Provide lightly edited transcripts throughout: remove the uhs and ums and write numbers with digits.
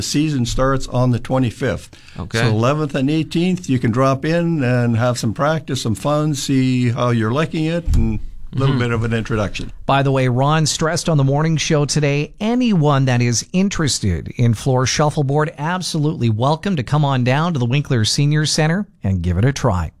The season starts on the 25th. Okay. So 11th and 18th, you can drop in and have some practice, some fun, see how you're liking it, and a little bit of an introduction. By the way, Ron stressed on the morning show today, anyone that is interested in floor shuffleboard, absolutely welcome to come on down to the Winkler Senior Center and give it a try.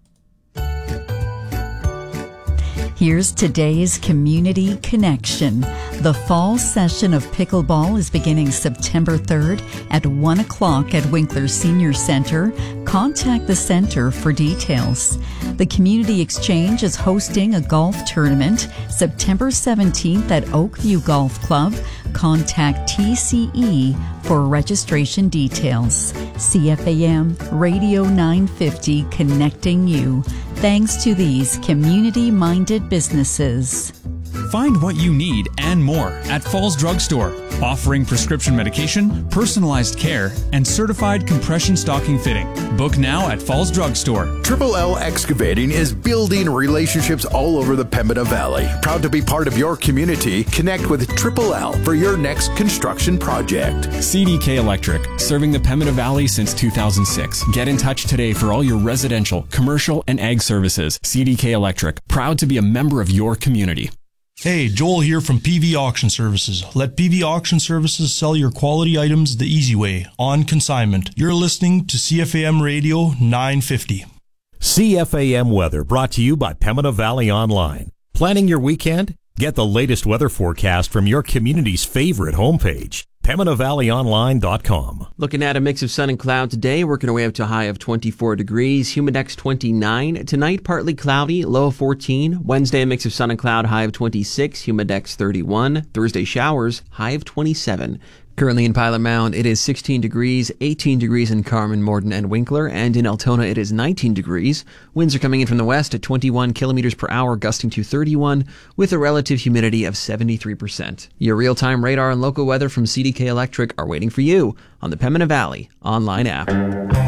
Here's today's Community Connection. The fall session of pickleball is beginning September 3rd at 1 o'clock at Winkler Senior Center. Contact the center for details. The Community Exchange is hosting a golf tournament September 17th at Oakview Golf Club. Contact TCE for registration details. CFAM Radio 950, connecting you. Thanks to these community-minded businesses. Find what you need and more at Falls Drug Store, offering prescription medication, personalized care, and certified compression stocking fitting. Book now at Falls Drug Store. Triple L Excavating is building relationships all over the Pembina Valley. Proud to be part of your community. Connect with Triple L for your next construction project. CDK Electric, serving the Pembina Valley since 2006. Get in touch today for all your residential, commercial, and ag services. CDK Electric, proud to be a member of your community. Hey, Joel here from PV Auction Services. Let PV Auction Services sell your quality items the easy way, on consignment. You're listening to CFAM Radio 950. CFAM Weather brought to you by Pembina Valley Online. Planning your weekend? Get the latest weather forecast from your community's favorite homepage, PembinaValleyOnline.com. Looking at a mix of sun and cloud today, working our way up to a high of 24 degrees. Humidex 29. Tonight, partly cloudy, low of 14. Wednesday, a mix of sun and cloud, high of 26. Humidex 31. Thursday, showers, high of 27. Currently in Pilot Mound, it is 16 degrees, 18 degrees in Carman, Morden, and Winkler, and in Altona it is 19 degrees. Winds are coming in from the west at 21 kilometers per hour, gusting to 31, with a relative humidity of 73%. Your real-time radar and local weather from CDK Electric are waiting for you on the Pembina Valley online app.